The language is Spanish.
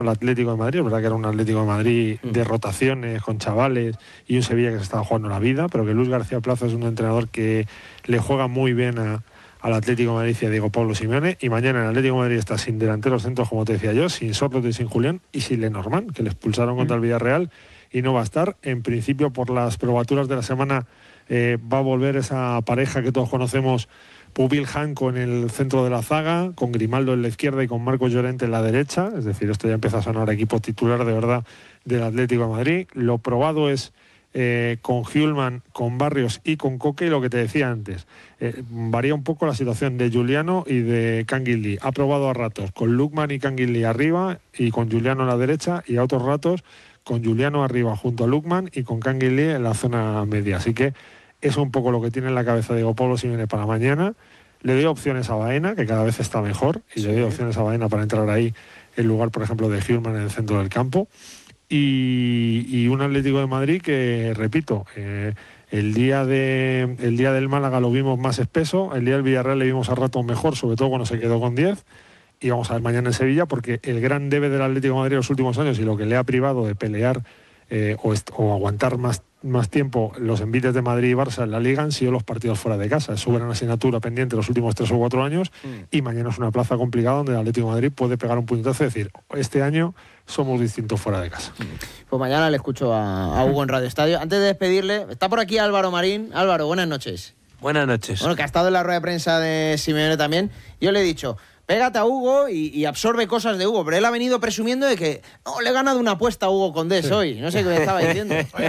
el Atlético de Madrid. Es verdad que era un Atlético de Madrid de rotaciones, con chavales, y un Sevilla que se estaba jugando la vida, pero que Luis García Plaza es un entrenador que le juega muy bien al Atlético de Madrid y a Diego Pablo Simeone. Y mañana el Atlético de Madrid está sin delanteros centros, como te decía yo, sin Sócrates y sin Julián, y sin Lenormand, que le expulsaron contra el Villarreal y no va a estar. En principio, por las probaturas de la semana, va a volver esa pareja que todos conocemos, Pubil Janko en el centro de la zaga, con Grimaldo en la izquierda y con Marcos Llorente en la derecha. Es decir, esto ya empieza a sonar equipo titular de verdad del Atlético de Madrid. Lo probado es con Hjulman, con Barrios y con Coque, y lo que te decía antes, varía un poco la situación de Giuliano y de Canguilí. Ha probado a ratos con Lukman y Canguilí arriba y con Giuliano a la derecha, y a otros ratos con Giuliano arriba junto a Lukman y con Canguilí en la zona media. Así que es un poco lo que tiene en la cabeza Diego Pablo Simeone para mañana. Le doy opciones a Baena, que cada vez está mejor, y le doy opciones a Baena para entrar ahí en lugar, por ejemplo, de Hjulman en el centro del campo. Y un Atlético de Madrid que, repito, el día del Málaga lo vimos más espeso, el día del Villarreal le vimos a rato mejor, sobre todo cuando se quedó con 10, y vamos a ver mañana en Sevilla, porque el gran debe del Atlético de Madrid en los últimos años, y lo que le ha privado de pelear o aguantar más tiempo los envites de Madrid y Barça en la Liga, han sido los partidos fuera de casa. Es su gran asignatura pendiente los últimos 3 o 4 años, y mañana es una plaza complicada donde el Atlético de Madrid puede pegar un puñetazo y decir, este año somos distintos fuera de casa. Pues mañana le escucho a Hugo en Radio Estadio. Antes de despedirle, está por aquí Álvaro Marín. Álvaro, buenas noches. Buenas noches. Bueno, que ha estado en la rueda de prensa de Simeone también. Yo le he dicho, pégate a Hugo y absorbe cosas de Hugo, pero él ha venido presumiendo de que le he ganado una apuesta a Hugo Condés hoy. No sé qué me estaba diciendo.